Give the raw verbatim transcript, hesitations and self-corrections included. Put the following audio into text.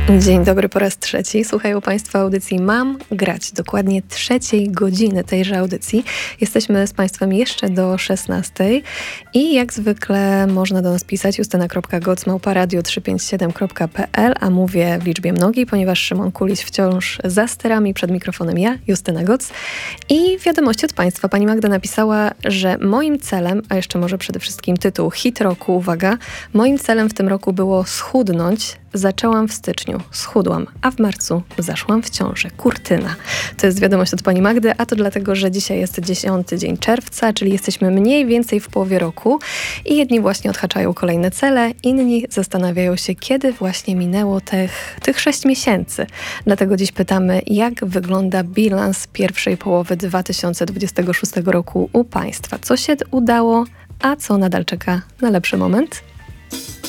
Dzień dobry po raz trzeci. Słuchają Państwo audycji Mam grać. Dokładnie trzeciej godziny tejże audycji. Jesteśmy z Państwem jeszcze do szesnastej i jak zwykle można do nas pisać justyna kropka goc małpa radio trzysta pięćdziesiąt siedem kropka p l, a mówię w liczbie mnogiej, ponieważ Szymon Kuliś wciąż za sterami, przed mikrofonem ja, Justyna Goc. I wiadomości od Państwa. Pani Magda napisała, że moim celem, a jeszcze może przede wszystkim tytuł hit roku, uwaga, moim celem w tym roku było schudnąć. Zaczęłam w styczniu, schudłam, a w marcu zaszłam w ciążę. Kurtyna. To jest wiadomość od pani Magdy, a to dlatego, że dzisiaj jest dziesiąty dzień czerwca, czyli jesteśmy mniej więcej w połowie roku i jedni właśnie odhaczają kolejne cele, inni zastanawiają się, kiedy właśnie minęło tych, tych sześć miesięcy. Dlatego dziś pytamy, jak wygląda bilans pierwszej połowy dwa tysiące dwudziestego szóstego roku u Państwa. Co się udało, a co nadal czeka na lepszy moment?